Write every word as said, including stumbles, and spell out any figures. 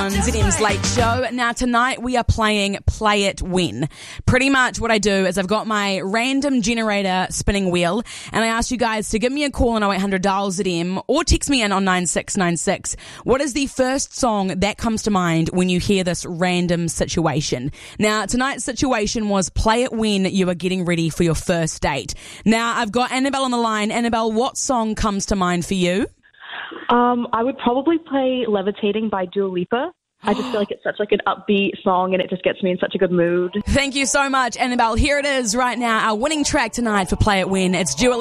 on Z M's Late Show. Now tonight we are playing Play It When. Pretty much what I do is I've got my random generator spinning wheel and I ask you guys to give me a call on oh eight hundred dial Z M or text me in on nine six nine six. What is the first song that comes to mind when you hear this random situation? Now tonight's situation was play it when you are getting ready for your first date. Now I've got Annabelle on the line. Annabelle, what song comes to mind for you? Um, I would probably play Levitating by Dua Lipa. I just feel like it's such like an upbeat song and it just gets me in such a good mood. Thank you so much, Annabelle. Here it is right now, our winning track tonight for Play It When. It's Dua Lipa.